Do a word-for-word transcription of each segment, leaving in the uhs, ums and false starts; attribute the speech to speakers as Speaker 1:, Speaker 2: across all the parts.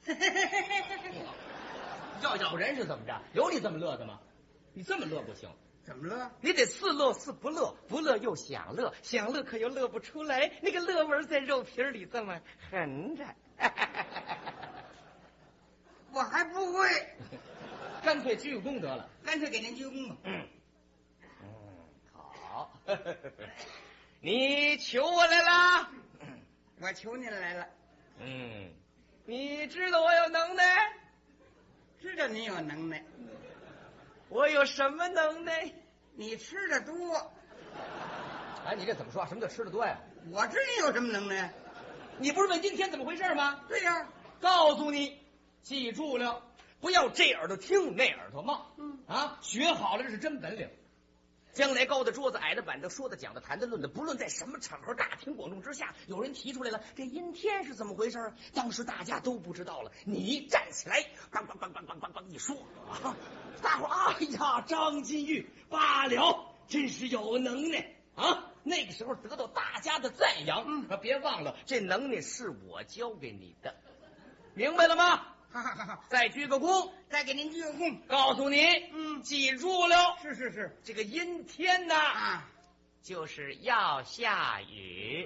Speaker 1: 要咬人是怎么着？有你这么乐的吗？你这么乐不行。
Speaker 2: 怎么了？
Speaker 1: 你得似乐似不乐，不乐又想乐，想乐可又乐不出来，那个乐味在肉皮里这么横着。
Speaker 2: 我还不会，
Speaker 1: 干脆鞠个躬得了。
Speaker 2: 干脆给您鞠躬吧。
Speaker 1: 嗯嗯，好。你求我来啦？
Speaker 2: 我求您来了。
Speaker 1: 嗯，你知道我有能耐？
Speaker 2: 知道您有能耐。
Speaker 1: 我有什么能耐？
Speaker 2: 你吃的多。
Speaker 1: 哎，你这怎么说？什么叫吃的多呀？
Speaker 2: 我知你有什么能耐。
Speaker 1: 你不是问今天怎么回事吗？
Speaker 2: 对呀、啊。
Speaker 1: 告诉你，记住了，不要这耳朵听那耳朵冒。
Speaker 2: 嗯
Speaker 1: 啊，学好了这是真本领。将来高的桌子，矮的板凳，说的讲的，谈的论的，不论在什么场合，大庭广众之下，有人提出来了，这阴天是怎么回事？当时大家都不知道了，你站起来，梆梆梆梆梆梆梆一说，啊，大伙儿，哎呀，张金玉罢了，真是有能耐啊！那个时候得到大家的赞扬，嗯，可别忘了，这能耐是我教给你的，明白了吗？
Speaker 2: 哈哈哈哈！
Speaker 1: 再鞠个躬，
Speaker 2: 再给您鞠个躬。
Speaker 1: 告诉你，
Speaker 2: 嗯，
Speaker 1: 记住了，
Speaker 2: 是是是，
Speaker 1: 这个阴天呐，
Speaker 2: 啊，
Speaker 1: 就是要下雨。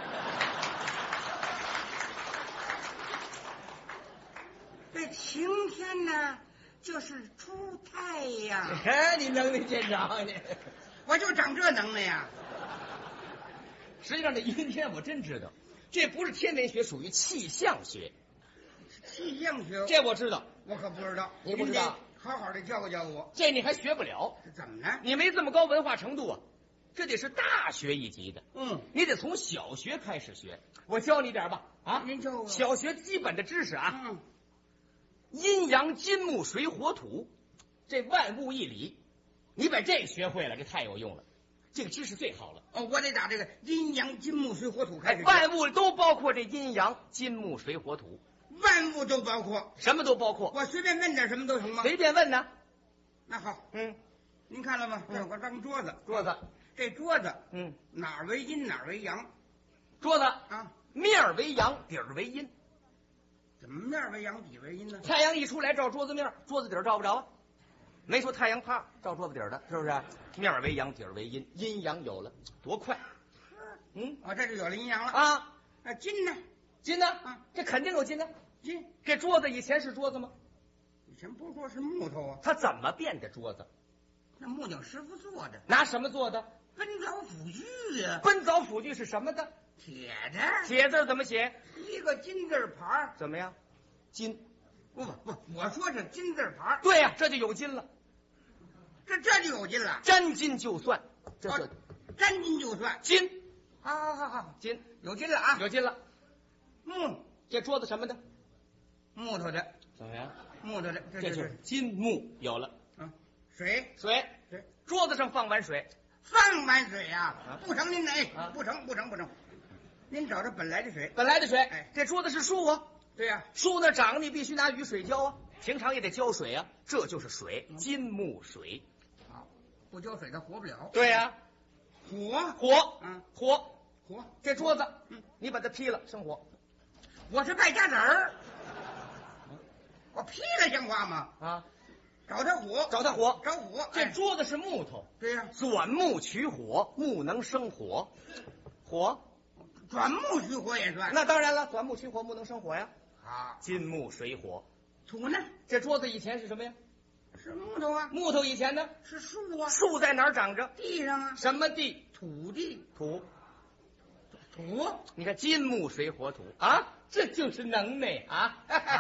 Speaker 2: 这晴天呢，就是出太阳。
Speaker 1: 哎，你能力见长你。
Speaker 2: 我就长这能耐呀。
Speaker 1: 实际上，这阴天我真知道，这不是天文学，属于气象学。
Speaker 2: 气象学，
Speaker 1: 这我知道，
Speaker 2: 我可不知道。
Speaker 1: 你不知道？
Speaker 2: 好好的教教我。
Speaker 1: 这你还学不了？
Speaker 2: 怎么呢？
Speaker 1: 你没这么高文化程度啊，这得是大学一级的。
Speaker 2: 嗯，
Speaker 1: 你得从小学开始学。我教你点吧。啊，
Speaker 2: 您教我。
Speaker 1: 小学基本的知识啊。
Speaker 2: 嗯。
Speaker 1: 阴阳金木水火土，这万物一理，你把这学会了，这太有用了。这个知识最好了。
Speaker 2: 哦，我得打这个阴阳金木水火土开始。
Speaker 1: 万物都包括这阴阳金木水火土。
Speaker 2: 万物都包括，
Speaker 1: 什么都包括。
Speaker 2: 我随便问点什么都成吗？
Speaker 1: 随便问呢。
Speaker 2: 那好，
Speaker 1: 嗯，
Speaker 2: 您看了吗？这有个张桌子，
Speaker 1: 桌子，
Speaker 2: 这桌子，
Speaker 1: 嗯，
Speaker 2: 哪儿为阴，哪儿为阳？
Speaker 1: 桌子
Speaker 2: 啊，
Speaker 1: 面儿为阳，底儿为阴。
Speaker 2: 怎么面儿为阳，底为阴呢？
Speaker 1: 太阳一出来照桌子面，桌子底儿照不着啊。没说太阳啪照桌子底儿的，是不是？面儿为阳，底儿为阴，阴阳有了，多快！嗯，
Speaker 2: 啊，这就有了阴阳了
Speaker 1: 啊。
Speaker 2: 那金呢？
Speaker 1: 金呢？
Speaker 2: 啊，
Speaker 1: 这肯定有金呢。
Speaker 2: 金，
Speaker 1: 这桌子以前是桌子吗？
Speaker 2: 以前不是说是木头啊？
Speaker 1: 它怎么变的桌子？
Speaker 2: 那木匠师傅做的。
Speaker 1: 拿什么做的？
Speaker 2: 奔凿斧锯呀。
Speaker 1: 奔凿斧锯是什么的？
Speaker 2: 铁的。
Speaker 1: 铁字怎么写？
Speaker 2: 一个金字旁。
Speaker 1: 怎么样？金。
Speaker 2: 不不不，我说是金字旁。
Speaker 1: 对呀、啊，这就有金了。
Speaker 2: 这这就有金了。
Speaker 1: 沾金就算，这就、
Speaker 2: 哦、沾金就算
Speaker 1: 金。
Speaker 2: 好好好好，
Speaker 1: 金
Speaker 2: 有金了啊，
Speaker 1: 有金了。
Speaker 2: 木，
Speaker 1: 这桌子什么的？
Speaker 2: 木头的。
Speaker 1: 怎么样？
Speaker 2: 木头的，这
Speaker 1: 这就是金木有了。
Speaker 2: 啊，水
Speaker 1: 水
Speaker 2: 水，
Speaker 1: 桌子上放碗水，
Speaker 2: 放碗水呀、
Speaker 1: 啊，
Speaker 2: 不成您哎、
Speaker 1: 啊，
Speaker 2: 不成不成不成，您找着本来的水，
Speaker 1: 本来的水。
Speaker 2: 哎，
Speaker 1: 这桌子是树啊。
Speaker 2: 对呀、啊，
Speaker 1: 树那长，你必须拿雨水浇啊，平常也得浇水啊，这就是水，金木水。
Speaker 2: 好，不浇水它活不了。
Speaker 1: 对呀、啊，
Speaker 2: 火
Speaker 1: 火，
Speaker 2: 嗯，
Speaker 1: 火
Speaker 2: 火，
Speaker 1: 这桌子，
Speaker 2: 嗯，
Speaker 1: 你把它劈了，生火。
Speaker 2: 我是败家子儿，我劈了像话吗？
Speaker 1: 啊，
Speaker 2: 找他火，
Speaker 1: 找它火，
Speaker 2: 找火。
Speaker 1: 这桌子是木头，
Speaker 2: 对呀、啊，
Speaker 1: 转木取火，木能生火，火
Speaker 2: 转木取火也算。
Speaker 1: 那当然了，转木取火，木能生火呀。
Speaker 2: 好，
Speaker 1: 金木水火。
Speaker 2: 土呢？
Speaker 1: 这桌子以前是什么呀？
Speaker 2: 是木头啊。
Speaker 1: 木头以前呢？
Speaker 2: 是树啊。
Speaker 1: 树在哪儿长着？
Speaker 2: 地上啊。
Speaker 1: 什么地？
Speaker 2: 土地。
Speaker 1: 土。
Speaker 2: 土。
Speaker 1: 你看金木水火土啊，这就是能耐啊！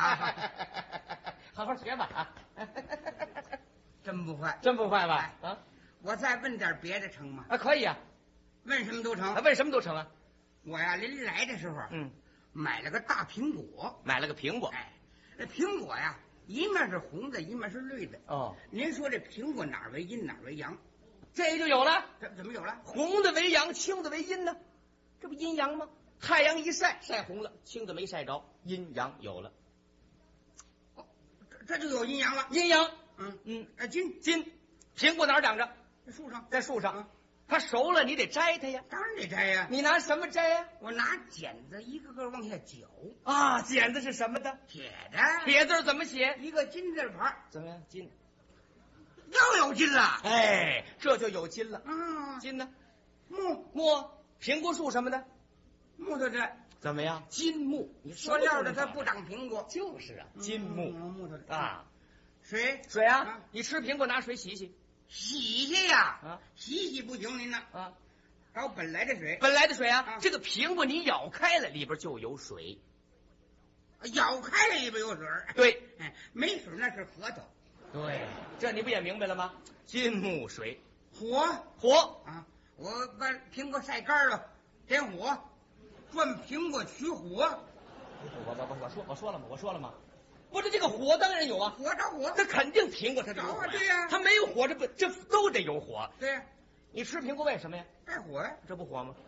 Speaker 1: 好好学吧啊！
Speaker 2: 真不坏，
Speaker 1: 真不坏吧？啊，
Speaker 2: 我再问点别的成吗？
Speaker 1: 啊，可以啊，
Speaker 2: 问什么都成。
Speaker 1: 啊，问什么都成啊。
Speaker 2: 我呀，临来的时候，
Speaker 1: 嗯，
Speaker 2: 买了个大苹果，
Speaker 1: 买了个苹果。
Speaker 2: 哎，这苹果呀，一面是红的，一面是绿的。
Speaker 1: 哦，
Speaker 2: 您说这苹果哪儿为阴，哪儿为阳？
Speaker 1: 这就有了。
Speaker 2: 怎怎么有了？
Speaker 1: 红的为阳，青的为阴呢？这不阴阳吗？太阳一晒，晒红了，青的没晒着，阴阳有了。
Speaker 2: 哦，这这就有阴阳了。
Speaker 1: 阴阳，
Speaker 2: 嗯
Speaker 1: 嗯，
Speaker 2: 啊，金
Speaker 1: 金，苹果哪儿长着？
Speaker 2: 在树上，
Speaker 1: 在树上。 它熟了你得摘它呀。
Speaker 2: 当然得摘呀。
Speaker 1: 你拿什么摘呀？
Speaker 2: 我拿剪子一个个往下绞。
Speaker 1: 啊，剪子是什么的？
Speaker 2: 铁的。
Speaker 1: 铁字怎么写？
Speaker 2: 一个金字旁。
Speaker 1: 怎么样？金。
Speaker 2: 又有金了。
Speaker 1: 哎，这就有金了。
Speaker 2: 嗯，
Speaker 1: 金呢？
Speaker 2: 木
Speaker 1: 木，苹果树什么的？
Speaker 2: 木头的。
Speaker 1: 怎么样？金木。你
Speaker 2: 塑料的它不长苹果。
Speaker 1: 就是啊，金木、
Speaker 2: 嗯、木头的
Speaker 1: 啊。
Speaker 2: 水
Speaker 1: 水啊，
Speaker 2: 啊
Speaker 1: 你吃苹果拿水洗洗。
Speaker 2: 洗洗呀，
Speaker 1: 啊，
Speaker 2: 洗洗不行，您呢？
Speaker 1: 啊，
Speaker 2: 找本来的水。
Speaker 1: 本来的水啊，
Speaker 2: 啊
Speaker 1: 这个苹果你咬开了，里边就有水。
Speaker 2: 咬开了里边有水。
Speaker 1: 对，
Speaker 2: 哎，没水那是核桃。
Speaker 1: 对，这你不也明白了吗？金木水
Speaker 2: 火
Speaker 1: 火
Speaker 2: 啊，我把苹果晒干了，点火，转苹果取火。
Speaker 1: 我我我我说我说了吗？我说了吗？不是这个火当然有啊，
Speaker 2: 火着火，
Speaker 1: 它肯定苹果它就有火呀。
Speaker 2: 对呀，
Speaker 1: 它没有火这不这都得有火。
Speaker 2: 对呀，
Speaker 1: 你吃苹果为什么呀？
Speaker 2: 带火呀，
Speaker 1: 这不火吗？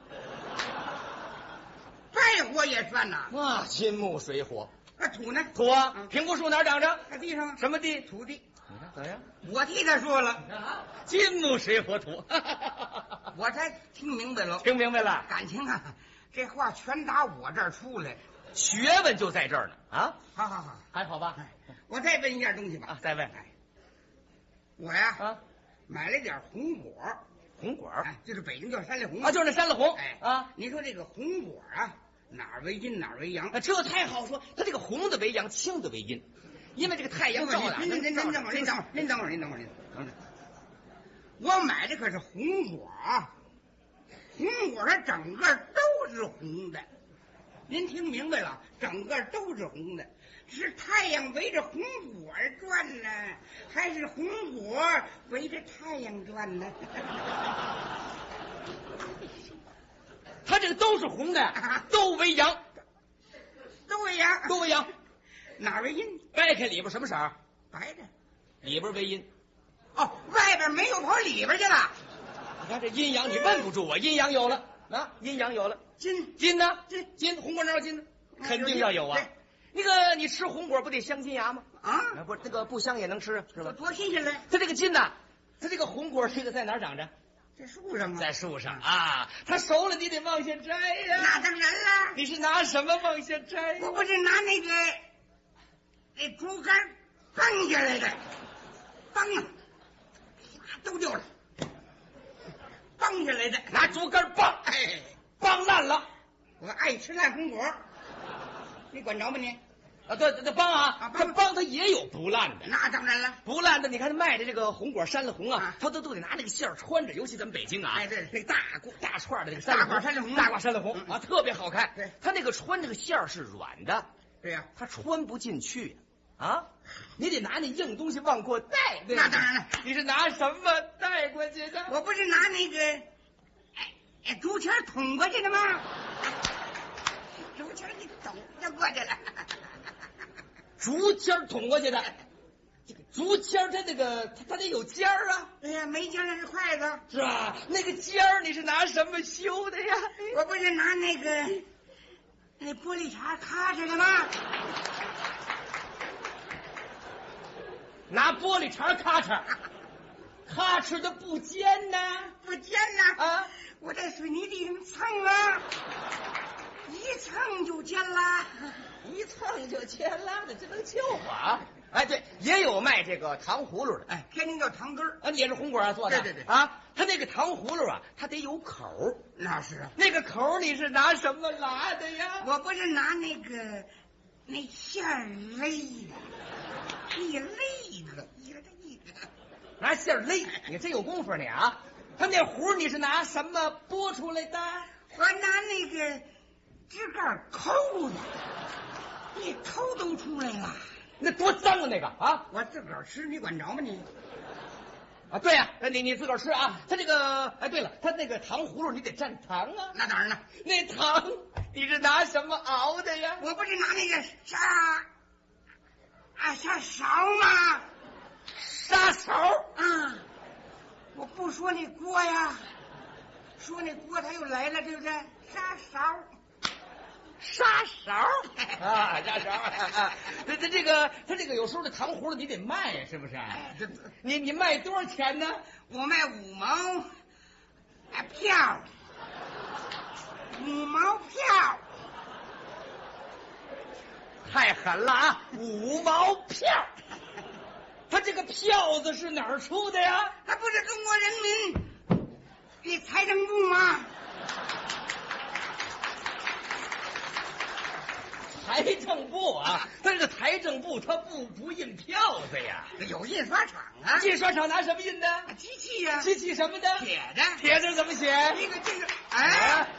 Speaker 2: 带火也算呐。
Speaker 1: 啊，金木水火。
Speaker 2: 那土呢？
Speaker 1: 土啊，苹果树哪儿长着？
Speaker 2: 在地上。
Speaker 1: 什么地？
Speaker 2: 土地。
Speaker 1: 你看怎么样？
Speaker 2: 我替他说了，
Speaker 1: 啊，金木水火土，
Speaker 2: 我才听明白了。
Speaker 1: 听明白了？
Speaker 2: 感情啊，这话全打我这儿出来，
Speaker 1: 学问就在这儿呢啊！
Speaker 2: 好好好，
Speaker 1: 还好吧？
Speaker 2: 我再问一样东西吧。
Speaker 1: 啊，再问。
Speaker 2: 我呀
Speaker 1: 啊，
Speaker 2: 买了点红果，
Speaker 1: 红果
Speaker 2: 哎，就是北京叫山里红
Speaker 1: 啊，就是那山里红。
Speaker 2: 哎
Speaker 1: 啊，
Speaker 2: 你说这个红果啊，哪儿为阴哪儿为阳？
Speaker 1: 啊，这太好说。它这个红的为阳，青的为阴，因为这个太阳照的。
Speaker 2: 您您您等会儿，您等会儿，您等会儿，您等会儿，您等会儿。我买的可是红果啊，红果它整个都是红的。您听明白了？整个都是红的，是太阳围着红果转呢，还是红果围着太阳转呢？
Speaker 1: 它这个都是红的，都为阳，
Speaker 2: 都为阳，
Speaker 1: 都为阳。
Speaker 2: 哪为阴？
Speaker 1: 掰开里边什么色儿？
Speaker 2: 白的。
Speaker 1: 里边为阴。
Speaker 2: 哦，外边没有，跑里边去了。
Speaker 1: 你看这阴阳，你问不住我，阴阳有了啊，阴阳有了。
Speaker 2: 金
Speaker 1: 金呢？
Speaker 2: 金
Speaker 1: 金红果哪有金呢？肯定要有啊。
Speaker 2: 对，
Speaker 1: 那个你吃红果不得镶金牙吗？
Speaker 2: 啊，
Speaker 1: 不是那个不镶也能吃是吧？
Speaker 2: 多新鲜嘞！
Speaker 1: 它这个金呐，它这个红果这个在哪儿长着？
Speaker 2: 在树上吗？
Speaker 1: 在树上啊，它熟了你得往下摘呀。
Speaker 2: 那当然了。
Speaker 1: 你是拿什么往下摘？
Speaker 2: 我不是拿那个那竹竿绑下来的，绑啊，都掉了，绑下来的，
Speaker 1: 拿竹竿绑，
Speaker 2: 哎，
Speaker 1: 绑烂了。
Speaker 2: 我爱吃烂红果，你管着吗你？
Speaker 1: 啊，对对，帮啊，
Speaker 2: 啊
Speaker 1: 他帮他也有不烂的，
Speaker 2: 那当然了，
Speaker 1: 不烂的，你看他卖的这个红果山里红啊，
Speaker 2: 啊
Speaker 1: 他都都得拿那个线儿穿着，尤其咱们北京啊，
Speaker 2: 哎对
Speaker 1: 那个大锅大串儿的那个山里
Speaker 2: 大褂山里红
Speaker 1: 大褂山里红
Speaker 2: 嗯
Speaker 1: 啊，特别好看。
Speaker 2: 对，
Speaker 1: 他那个穿这个线儿是软的，
Speaker 2: 对呀，
Speaker 1: 他穿不进去啊，你得拿那硬东西往过带。对吧
Speaker 2: 那当然了，
Speaker 1: 你是拿什么带过去的？
Speaker 2: 我不是拿那个哎哎竹签捅过去的吗？竹签一捅就过去了。
Speaker 1: 竹签捅过去的，这个竹签它那个它它得有尖儿啊，
Speaker 2: 哎呀，没尖那是筷子，
Speaker 1: 是吧？那个尖儿你是拿什么修的呀？
Speaker 2: 我不是拿那个那玻璃碴咔哧的吗？
Speaker 1: 拿玻璃碴咔哧，咔哧的不尖呐，
Speaker 2: 不尖呐
Speaker 1: 啊！
Speaker 2: 我在水泥地上蹭啊，一蹭就尖啦。
Speaker 1: 一蹭就尖了，那这能救我啊？哎，对，也有卖这个糖葫芦的，
Speaker 2: 哎，天津叫糖根儿
Speaker 1: 啊，也是红果啊做的。
Speaker 2: 对对对
Speaker 1: 啊，它那个糖葫芦啊，它得有口儿，
Speaker 2: 那是啊，
Speaker 1: 那个口儿你是拿什么拉的呀？
Speaker 2: 我不是拿那个那线儿勒的，一勒一个，一个一个，
Speaker 1: 拿线儿勒，你真有功夫你啊！它那壶你是拿什么剥出来的？
Speaker 2: 我拿那个指盖抠的，一抠都出来了。
Speaker 1: 那多脏啊那个啊！
Speaker 2: 我自个儿吃，你管着吗你？
Speaker 1: 啊，对呀、啊，你你自个儿吃啊。它这个，哎，对了，它那个糖葫芦你得蘸糖啊。
Speaker 2: 那当然了，
Speaker 1: 那糖你是拿什么熬的呀？
Speaker 2: 我不是拿那个沙啊沙勺吗？
Speaker 1: 沙勺
Speaker 2: 啊，我不说那锅呀，说那锅他又来了，对不对？沙勺。
Speaker 1: 沙勺啊，沙勺啊！这这这个，他这个有时候这糖葫芦你得卖呀，是不是？
Speaker 2: 哎，这
Speaker 1: 你你卖多少钱呢？
Speaker 2: 我卖五毛， 哎，票，五毛票，
Speaker 1: 太狠了啊！五毛票，他这个票子是哪儿出的呀？
Speaker 2: 那不是中国人民的财政部吗？
Speaker 1: 财政部啊，但是财政部他不不印票子呀。
Speaker 2: 有印刷厂啊，
Speaker 1: 印刷厂拿什么印的？
Speaker 2: 机器呀、啊，
Speaker 1: 机器什么的？
Speaker 2: 铁的。
Speaker 1: 铁字怎么写？
Speaker 2: 一个这个，哎。啊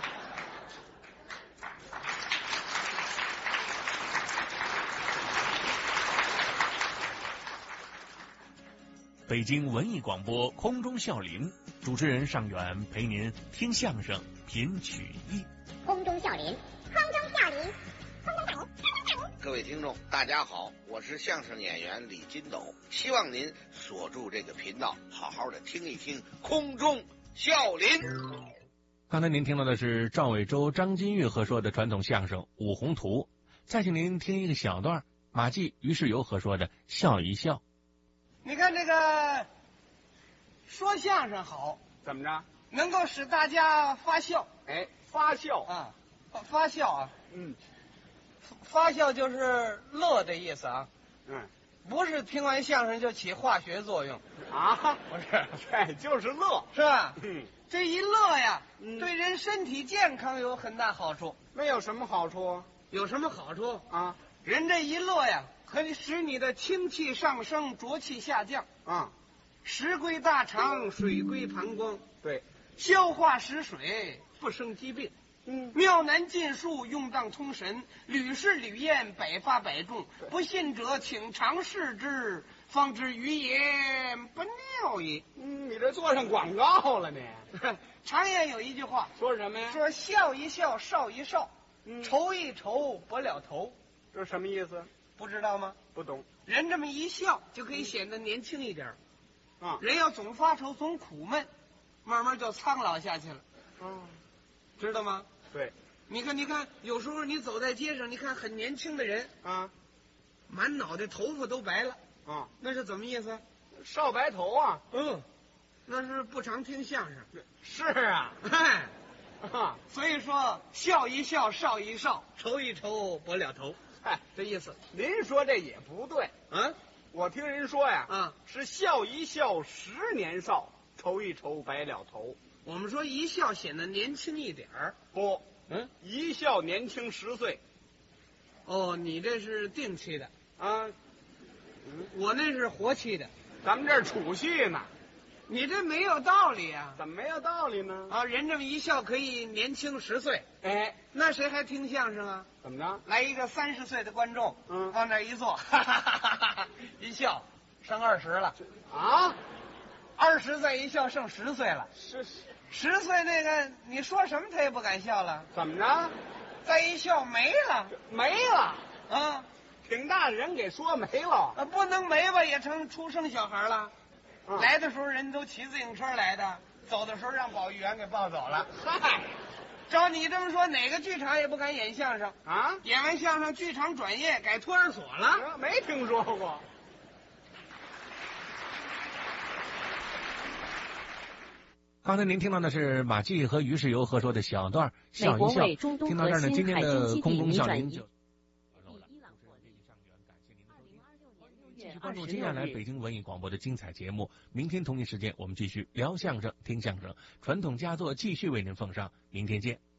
Speaker 3: 北京文艺广播空中笑林，主持人尚远陪您听相声品曲艺。
Speaker 4: 空中笑林，空中笑林，空中笑林，空中笑林。
Speaker 5: 各位听众大家好，我是相声演员李金斗，希望您锁住这个频道，好好的听一听空中笑林。
Speaker 3: 刚才您听到的是赵伟洲、张金玉合说的传统相声《五宏图》，再请您听一个小段马季、于世友合说的《笑一笑》。
Speaker 6: 你看这个说相声好，
Speaker 2: 怎么着？
Speaker 6: 能够使大家发笑。
Speaker 2: 哎，发笑
Speaker 6: 啊，发发笑啊，
Speaker 2: 嗯，
Speaker 6: 发笑就是乐的意思啊。
Speaker 2: 嗯，
Speaker 6: 不是听完相声就起化学作用
Speaker 2: 啊，
Speaker 6: 不是，
Speaker 2: 对，就是乐，
Speaker 6: 是吧？
Speaker 2: 嗯，
Speaker 6: 这一乐呀，
Speaker 2: 嗯，
Speaker 6: 对人身体健康有很大好处。
Speaker 2: 那有什么好处？
Speaker 6: 有什么好处
Speaker 2: 啊？
Speaker 6: 人这一乐呀，可以使你的清气上升，浊气下降
Speaker 2: 啊。
Speaker 6: 食归大肠，水归膀胱，
Speaker 2: 对，
Speaker 6: 消化食水，不生疾病。
Speaker 2: 嗯，
Speaker 6: 妙难尽数，用当通神，屡试屡验，百发百中。不信者，请尝试之，方知余言不妙也。
Speaker 2: 嗯，你这做上广告了你。
Speaker 6: 常言有一句话，
Speaker 2: 说什么呀？
Speaker 6: 说笑一笑，少一少，
Speaker 2: 嗯，
Speaker 6: 愁一愁，不了头。
Speaker 2: 这什么意思？
Speaker 6: 不知道吗？
Speaker 2: 不懂。
Speaker 6: 人这么一笑，就可以显得年轻一点。
Speaker 2: 啊，
Speaker 6: 人要总发愁，总苦闷，慢慢就苍老下去了。
Speaker 2: 哦，
Speaker 6: 知道吗？
Speaker 2: 对。
Speaker 6: 你看，你看，有时候你走在街上，你看很年轻的人
Speaker 2: 啊，
Speaker 6: 满脑袋头发都白了
Speaker 2: 啊，
Speaker 6: 那是怎么意思？
Speaker 2: 少白头啊。
Speaker 6: 嗯，那是不常听相声。
Speaker 2: 是啊，
Speaker 6: 哎，
Speaker 2: 啊，
Speaker 6: 所以说笑一笑，少一少，愁一愁，不了头。
Speaker 2: 哎，
Speaker 6: 这意思。
Speaker 2: 您说这也不对
Speaker 6: 啊。
Speaker 2: 我听人说呀，
Speaker 6: 啊，
Speaker 2: 是笑一笑十年少，愁一愁白了头。
Speaker 6: 我们说一笑显得年轻一点儿，
Speaker 2: 不，
Speaker 6: 嗯，
Speaker 2: 一笑年轻十岁。
Speaker 6: 哦，你这是定期的
Speaker 2: 啊，
Speaker 6: 嗯，我那是活期的。
Speaker 2: 咱们这儿储蓄呢。
Speaker 6: 你这没有道理啊！
Speaker 2: 怎么没有道理呢？
Speaker 6: 啊，人这么一笑可以年轻十岁，
Speaker 2: 哎，
Speaker 6: 那谁还听相声啊？
Speaker 2: 怎么着？
Speaker 6: 来一个三十岁的观众，
Speaker 2: 嗯，
Speaker 6: 往那一坐，哈哈哈哈哈，一笑升二十了
Speaker 2: 啊，
Speaker 6: 二十再一笑剩十岁了，
Speaker 2: 是是，
Speaker 6: 十岁那个你说什么他也不敢笑了，
Speaker 2: 怎么着？
Speaker 6: 再一笑没了，
Speaker 2: 没了
Speaker 6: 啊，
Speaker 2: 挺大的人给说没了，
Speaker 6: 啊，不能没吧也成出生小孩了。
Speaker 2: 啊、
Speaker 6: 来的时候人都骑自行车来的，走的时候让保育员给抱走了。嗨，照你这么说，哪个剧场也不敢演相声
Speaker 2: 啊？
Speaker 6: 演完相声，剧场转业改托儿所了？
Speaker 2: 啊、没听说过。
Speaker 3: 刚才您听到的是马季和于世友合说的小段笑一笑。听到这儿呢，今天的空中笑林就继续关注接下来北京文艺广播的精彩节目。明天同一时间，我们继续聊相声、听相声，传统佳作继续为您奉上。明天见。